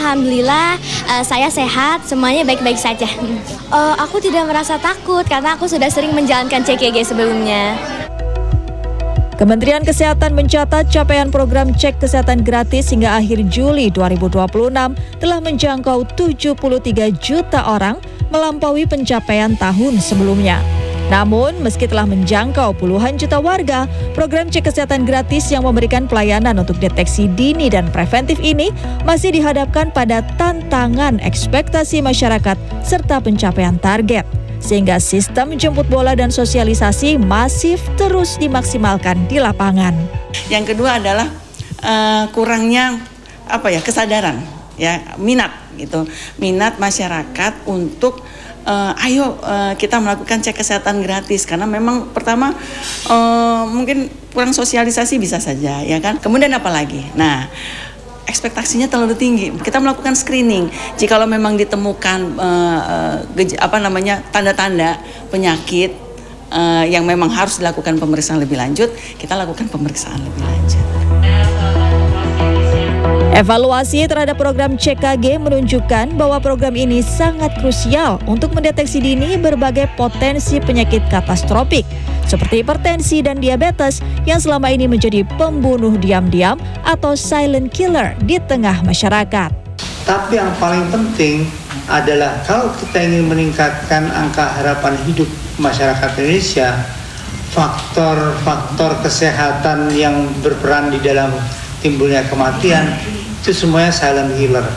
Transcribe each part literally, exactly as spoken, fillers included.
alhamdulillah uh, saya sehat, semuanya baik-baik saja. Uh, aku tidak merasa takut karena aku sudah sering menjalankan C K G sebelumnya. Kementerian Kesehatan mencatat capaian program cek kesehatan gratis hingga akhir Juli dua ribu dua puluh enam telah menjangkau tujuh puluh tiga juta orang, melampaui pencapaian tahun sebelumnya. Namun, meski telah menjangkau puluhan juta warga, program cek kesehatan gratis yang memberikan pelayanan untuk deteksi dini dan preventif ini masih dihadapkan pada tantangan ekspektasi masyarakat serta pencapaian target. Sehingga sistem jemput bola dan sosialisasi masif terus dimaksimalkan di lapangan. Yang kedua adalah uh, kurangnya apa ya kesadaran, ya minat gitu, minat masyarakat untuk uh, ayo uh, kita melakukan cek kesehatan gratis karena memang pertama uh, mungkin kurang sosialisasi bisa saja, ya kan. Kemudian apa lagi? Nah, ekspektasinya terlalu tinggi. Kita melakukan screening. Jikalau memang ditemukan uh, uh, geja, apa namanya tanda-tanda penyakit uh, yang memang harus dilakukan pemeriksaan lebih lanjut, kita lakukan pemeriksaan lebih lanjut. Evaluasi terhadap program C K G menunjukkan bahwa program ini sangat krusial untuk mendeteksi dini berbagai potensi penyakit katastropik seperti hipertensi dan diabetes yang selama ini menjadi pembunuh diam-diam atau silent killer di tengah masyarakat. Tapi yang paling penting adalah kalau kita ingin meningkatkan angka harapan hidup masyarakat Indonesia, faktor-faktor kesehatan yang berperan di dalam timbulnya kematian itu semuanya silent killer,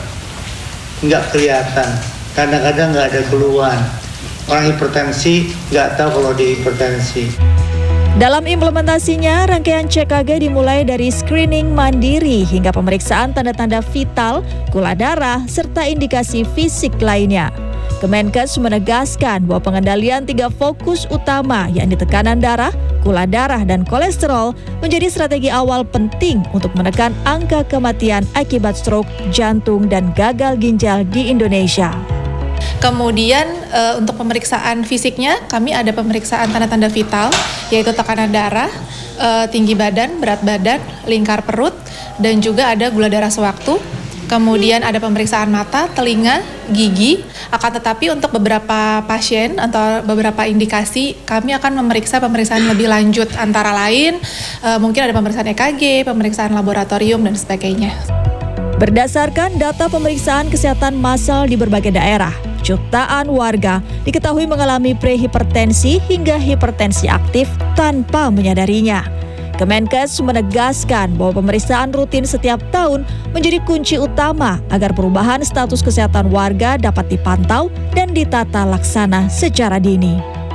nggak kelihatan, kadang-kadang nggak ada keluhan. Orang hipertensi nggak tahu kalau dia hipertensi. Dalam implementasinya, rangkaian C K G dimulai dari screening mandiri hingga pemeriksaan tanda-tanda vital, gula darah, serta indikasi fisik lainnya. Kemenkes menegaskan bahwa pengendalian tiga fokus utama yakni tekanan darah, gula darah, dan kolesterol menjadi strategi awal penting untuk menekan angka kematian akibat stroke, jantung, dan gagal ginjal di Indonesia. Kemudian e, untuk pemeriksaan fisiknya kami ada pemeriksaan tanda-tanda vital yaitu tekanan darah, e, tinggi badan, berat badan, lingkar perut, dan juga ada gula darah sewaktu. Kemudian ada pemeriksaan mata, telinga, gigi. Akan tetapi untuk beberapa pasien atau beberapa indikasi kami akan memeriksa pemeriksaan lebih lanjut antara lain e, mungkin ada pemeriksaan E K G, pemeriksaan laboratorium, dan sebagainya. Berdasarkan data pemeriksaan kesehatan massal di berbagai daerah, jutaan warga diketahui mengalami prehipertensi hingga hipertensi aktif tanpa menyadarinya. Kemenkes menegaskan bahwa pemeriksaan rutin setiap tahun menjadi kunci utama agar perubahan status kesehatan warga dapat dipantau dan ditata laksana secara dini.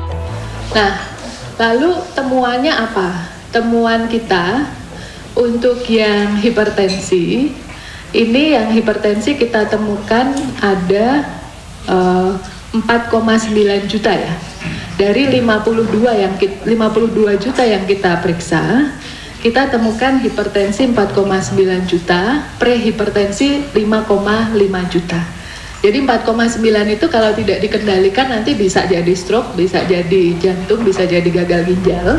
Nah, lalu temuannya apa? Temuan kita untuk yang hipertensi, ini yang hipertensi kita temukan ada uh, empat koma sembilan juta ya. Dari lima puluh dua yang lima puluh dua juta yang kita periksa, kita temukan hipertensi empat koma sembilan juta, prehipertensi lima koma lima juta. Jadi empat koma sembilan itu kalau tidak dikendalikan nanti bisa jadi stroke, bisa jadi jantung, bisa jadi gagal ginjal.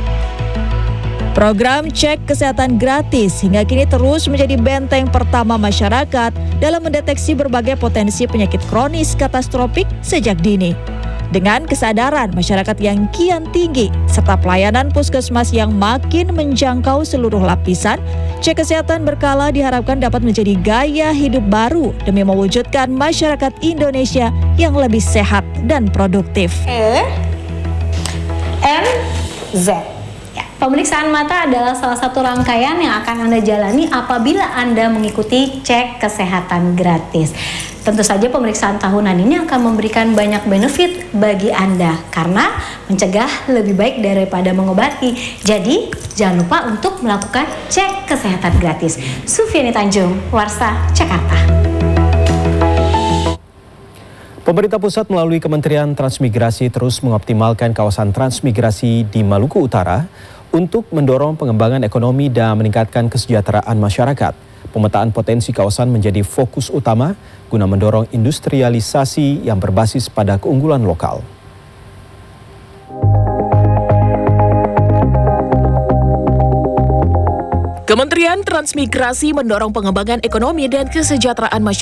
Program cek kesehatan gratis hingga kini terus menjadi benteng pertama masyarakat dalam mendeteksi berbagai potensi penyakit kronis katastropik sejak dini. Dengan kesadaran masyarakat yang kian tinggi serta pelayanan puskesmas yang makin menjangkau seluruh lapisan, cek kesehatan berkala diharapkan dapat menjadi gaya hidup baru demi mewujudkan masyarakat Indonesia yang lebih sehat dan produktif. E N Z. Pemeriksaan mata adalah salah satu rangkaian yang akan Anda jalani apabila Anda mengikuti cek kesehatan gratis. Tentu saja pemeriksaan tahunan ini akan memberikan banyak benefit bagi Anda karena mencegah lebih baik daripada mengobati. Jadi, jangan lupa untuk melakukan cek kesehatan gratis. Sufiani Tanjung, Warsa, Jakarta. Pemerintah pusat melalui Kementerian Transmigrasi terus mengoptimalkan kawasan transmigrasi di Maluku Utara untuk mendorong pengembangan ekonomi dan meningkatkan kesejahteraan masyarakat. Pemetaan potensi kawasan menjadi fokus utama guna mendorong industrialisasi yang berbasis pada keunggulan lokal. Kementerian Transmigrasi mendorong pengembangan ekonomi dan kesejahteraan masyarakat